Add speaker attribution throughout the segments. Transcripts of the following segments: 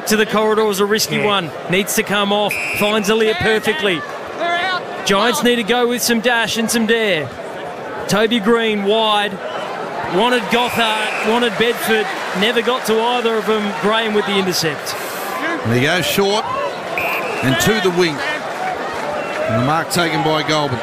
Speaker 1: Back to the corridor is a risky one. Needs to come off. Finds Aaliyah perfectly. Giants need to go with some dash and some dare. Toby Green wide. Wanted Gothard, wanted Bedford. Never got to either of them. Graham with the intercept.
Speaker 2: There you go, short and to the wing. And the mark taken by Goulburn.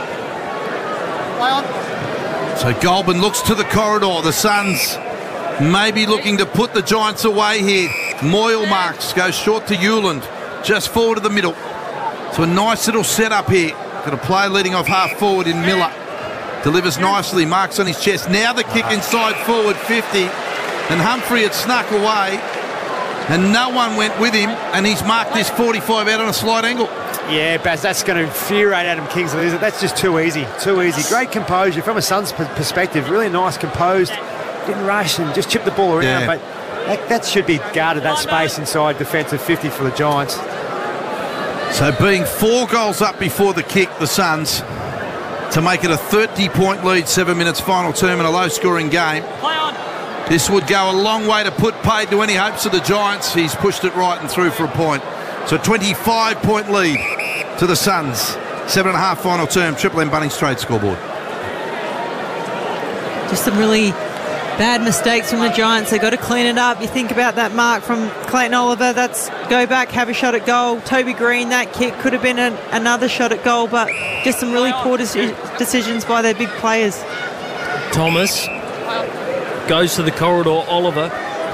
Speaker 2: So Goulburn looks to the corridor. The Suns maybe looking to put the Giants away here. Moyle marks, goes short to Hewland, just forward of the middle. So a nice little setup here. Got a play leading off half forward in Miller. Delivers nicely, marks on his chest. Now the kick inside forward 50. And Humphrey had snuck away. And no one went with him. And he's marked this 45 out on a slight angle.
Speaker 3: Yeah, Baz, that's going to infuriate Adam Kingsley, isn't it? That's just too easy. Too easy. Great composure from a Suns perspective. Really nice, composed. Didn't rush and just chip the ball around.
Speaker 2: Yeah.
Speaker 3: But that should be guarded, that space inside defensive 50 for the Giants.
Speaker 2: So being 4 goals up before the kick, the Suns, to make it a 30-point lead, 7 minutes final term in a low-scoring game. This would go a long way to put paid to any hopes of the Giants. He's pushed it right and through for a point. So a 25-point lead to the Suns. 7.5 final term, Triple M Bunnings Trade scoreboard.
Speaker 4: Just some really bad mistakes from the Giants. They've got to clean it up. You think about that mark from Clayton Oliver. That's go back, have a shot at goal. Toby Green, that kick could have been another shot at goal, but just some really poor decisions by their big players.
Speaker 1: Thomas goes to the corridor. Oliver.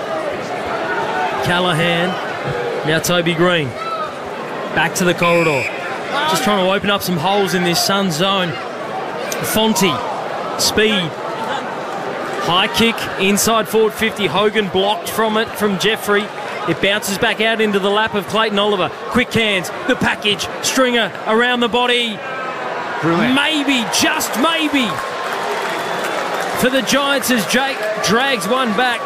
Speaker 1: Callahan. Now Toby Green. Back to the corridor. Just trying to open up some holes in this Sun zone. Fonte. Speed. High kick, inside forward 50. Hogan blocked from it from Jeffrey. It bounces back out into the lap of Clayton Oliver. Quick hands, the package, Stringer around the body. Brilliant. Maybe, just maybe, for the Giants as Jake drags one back.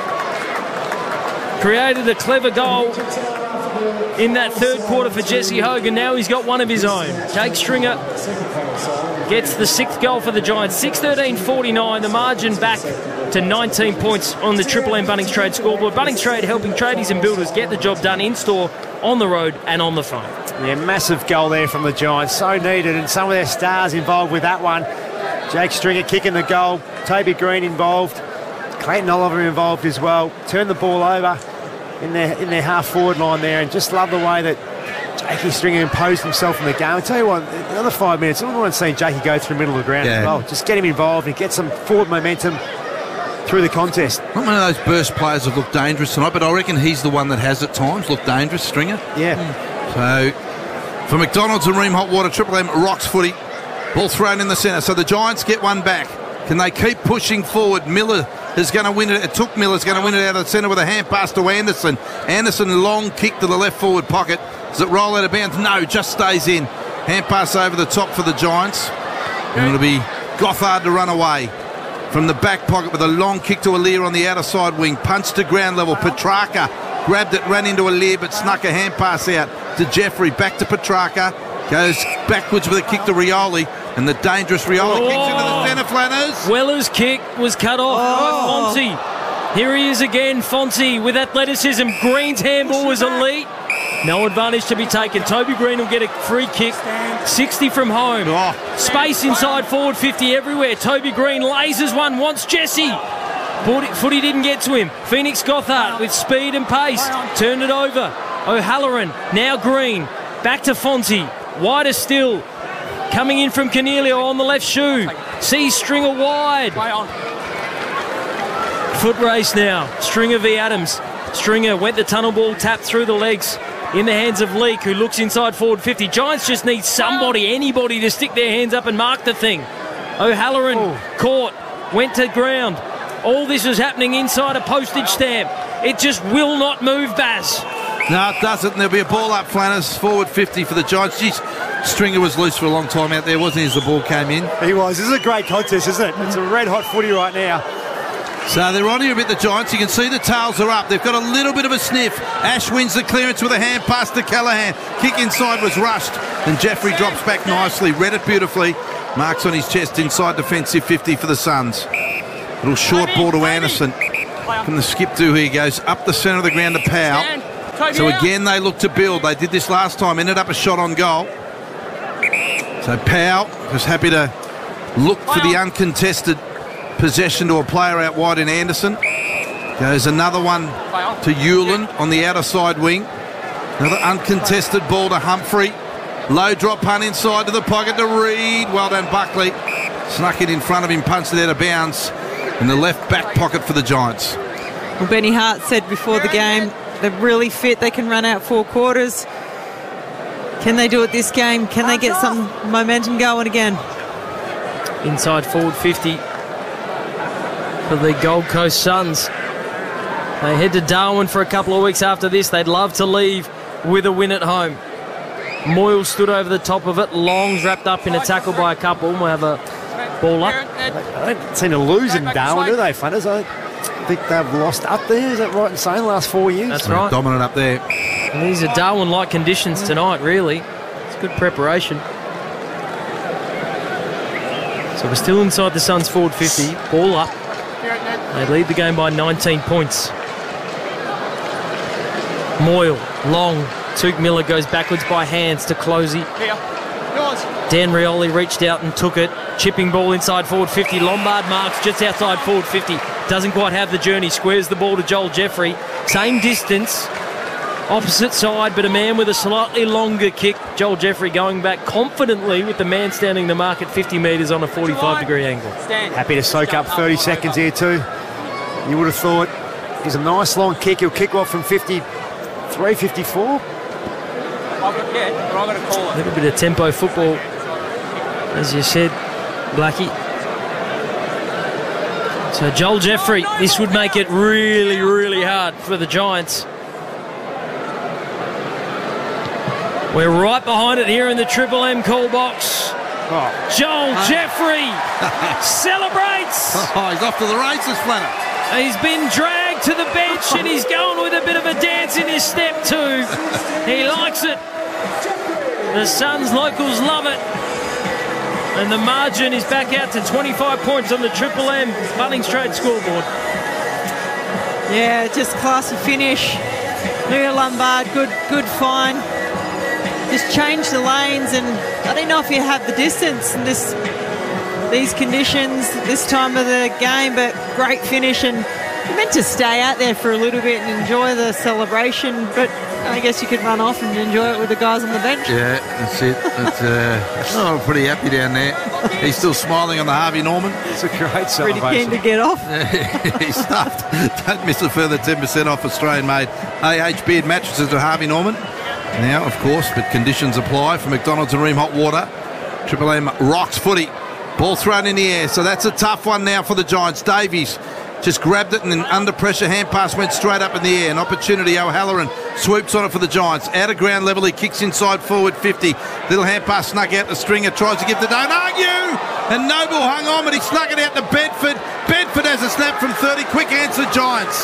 Speaker 1: Created a clever goal in that third quarter for Jesse Hogan. Now he's got one of his own. Jake Stringer gets the 6th goal for the Giants. 6-13-49, the margin back to 19 points on the Triple M Bunnings Trade scoreboard. Bunnings Trade helping tradies and builders get the job done in-store, on the road and on the phone.
Speaker 3: Yeah, massive goal there from the Giants. So needed, and some of their stars involved with that one. Jake Stringer kicking the goal. Toby Green involved. Clayton Oliver involved as well. Turned the ball over in their half-forward line there, and just love the way that Jakey Stringer imposed himself in the game. I'll tell you what, another 5 minutes, I wouldn't want to see Jakey go through the middle of the ground as well. Just get him involved and get some forward momentum through the contest.
Speaker 2: Not one of those burst players have looked dangerous tonight, but I reckon he's the one that has at times looked dangerous, Stringer.
Speaker 3: Yeah.
Speaker 2: So, for McDonald's and Ream Hot Water, Triple M rocks footy. Ball thrown in the centre. So the Giants get one back. Can they keep pushing forward? Miller is going to win it. It took Miller's going to win it out of the centre with a hand pass to Anderson. Anderson, long kick to the left forward pocket. Does it roll out of bounds? No, just stays in. Hand pass over the top for the Giants. And it'll be Gothard to run away from the back pocket with a long kick to Aaliyah on the outer side wing. Punch to ground level. Petrarca grabbed it, ran into Aaliyah, but snuck a hand pass out to Jeffrey. Back to Petrarca. Goes backwards with a kick to Rioli. And the dangerous Rioli kicks into the centre, Flanners.
Speaker 1: Weller's kick was cut off by Fonte. Here he is again, Fonte with athleticism. Green's handball was elite. No advantage to be taken. Toby Green will get a free kick. 60 from home. Space inside forward 50 everywhere. Toby Green lasers one, wants Jesse. Footy didn't get to him. Phoenix Gothard with speed and pace. Turned it over. O'Halloran, now Green. Back to Fonte. Wider still. Coming in from Cornelio on the left shoe. Sees Stringer wide. Foot race now. Stringer v Adams. Stringer went the tunnel ball, tapped through the legs in the hands of Leake, who looks inside forward 50. Giants just need somebody, anybody to stick their hands up and mark the thing. O'Halloran caught, went to ground. All this is happening inside a postage stamp. It just will not move, Baz.
Speaker 2: No, it doesn't. There'll be a ball up, Flanners. Forward 50 for the Giants. Jeez, Stringer was loose for a long time out there, wasn't he, as the ball came in?
Speaker 3: He was. This is a great contest, isn't it? It's a red-hot footy right now.
Speaker 2: So they're on here a bit, the Giants. You can see the tails are up. They've got a little bit of a sniff. Ash wins the clearance with a hand pass to Callahan. Kick inside was rushed, and Jeffrey drops back nicely. Read it beautifully. Marks on his chest inside defensive 50 for the Suns. Little short ball to Anderson. From the skip do here, goes up the centre of the ground to Powell. So again, they look to build. They did this last time, ended up a shot on goal. So Powell was happy to look for the uncontested possession to a player out wide in Anderson. Goes another one to Hewland on the outer side wing. Another uncontested ball to Humphrey. Low drop punt inside to the pocket to Reed. Well done, Buckley. Snuck it in front of him, punched it out of bounds in the left back pocket for the Giants.
Speaker 4: Well, Benny Hart said before the game, they're really fit. They can run out 4 quarters. Can they do it this game? Can they get some momentum going again?
Speaker 1: Inside forward 50 for the Gold Coast Suns. They head to Darwin for a couple of weeks after this. They'd love to leave with a win at home. Moyle stood over the top of it. Long's wrapped up in a tackle by a couple. We'll have a ball up.
Speaker 3: I don't seem to lose in Darwin, do they, Funners? I think they've lost up there. Is that right in saying the last 4 years?
Speaker 1: That's right.
Speaker 2: Dominant up there.
Speaker 1: And these are Darwin-like conditions tonight, really. It's good preparation. So we're still inside the Suns' forward 50. Ball up. They lead the game by 19 points. Moyle, Long, Tuke Miller goes backwards by hands to Closey. Dan Rioli reached out and took it. Chipping ball inside forward 50. Lombard marks just outside forward 50. Doesn't quite have the journey. Squares the ball to Joel Jeffrey. Same distance. Opposite side, but a man with a slightly longer kick. Joel Jeffrey going back confidently with the man standing the mark at 50 metres on a 45-degree angle.
Speaker 3: Happy to soak up 30 seconds here too. You would have thought he's a nice long kick. He'll kick off from 53, 54.
Speaker 1: A little bit of tempo football, as you said, Blackie. So Joel Jeffrey, this would make it really, really hard for the Giants. We're right behind it here in the Triple M call box. Joel Jeffrey celebrates.
Speaker 2: He's off to the races, Flanner.
Speaker 1: He's been dragged to the bench and he's going with a bit of a dance in his step too. He likes it. The Suns locals love it. And the margin is back out to 25 points on the Triple M Bunnings Trade scoreboard.
Speaker 4: Yeah, just classy finish. Leo Lombard, good find. Just change the lanes, and I don't know if you have the distance in these conditions, this time of the game, but great finish, and you're meant to stay out there for a little bit and enjoy the celebration, but I guess you could run off and enjoy it with the guys on the bench.
Speaker 2: Yeah, that's it. I'm pretty happy down there. He's still smiling on the Harvey Norman.
Speaker 3: It's a great celebration.
Speaker 4: Pretty keen to get off.
Speaker 2: He's stuffed. Don't miss a further 10% off Australian-made AH Beard mattresses to Harvey Norman. Now, of course, but conditions apply for McDonald's and Ream Hot Water. Triple M rocks footy. Ball thrown in the air, so that's a tough one now for the Giants. Davies just grabbed it and then under pressure hand pass went straight up in the air. An opportunity. O'Halloran swoops on it for the Giants. Out of ground level, he kicks inside forward 50. Little hand pass snuck out to Stringer. Tries to give the don't argue. And Noble hung on, but he snuck it out to Bedford. Bedford has a snap from 30. Quick answer, Giants.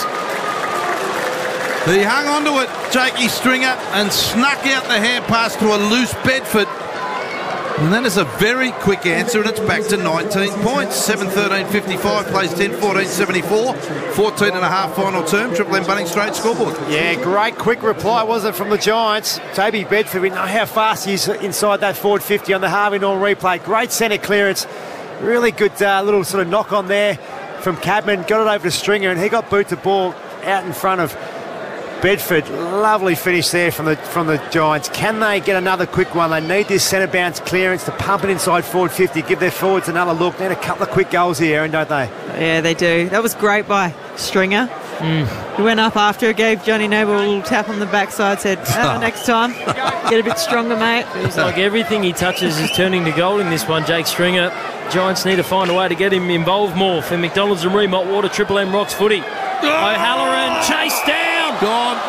Speaker 2: He hung on to it, Jakey Stringer, and snuck out the hand pass to a loose Bedford. And that is a very quick answer, and it's back to 19 points. 7-13-55, plays 10-14-74. 14 and a half final term, Triple M Bunnings Straight scoreboard.
Speaker 3: Yeah, great quick reply, wasn't it, from the Giants? Toby Bedford, we know how fast he is inside that forward 50 on the Harvey Norman replay. Great centre clearance. Really good little sort of knock on there from Cadman. Got it over to Stringer, and he got boot the ball out in front of Bedford. Lovely finish there from the Giants. Can they get another quick one? They need this centre bounce clearance to pump it inside forward 50, give their forwards another look. Need a couple of quick goals here, Aaron, don't they?
Speaker 4: Yeah, they do. That was great by Stringer. He went up after, gave Johnny Noble a little tap on the backside, said, next time, get a bit stronger, mate.
Speaker 1: Feels like everything he touches is turning to gold in this one, Jake Stringer. Giants need to find a way to get him involved more. For McDonald's and Ream Hot Water, Triple M rocks footy. O'Halloran chased down.
Speaker 2: Gone.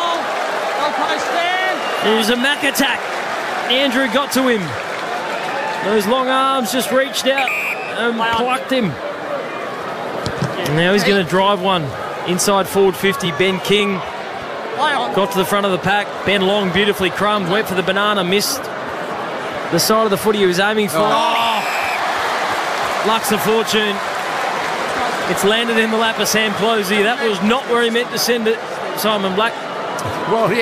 Speaker 1: It was a Mac attack. Andrew got to him. Those long arms just reached out and plucked him. And now he's going to drive one. Inside forward 50, Ben King got to the front of the pack. Ben Long beautifully crumbed, went for the banana, missed the side of the footy he was aiming for. Lucks of fortune. It's landed in the lap of Sam Closey. That was not where he meant to send it, Simon Black.
Speaker 3: Well, yeah.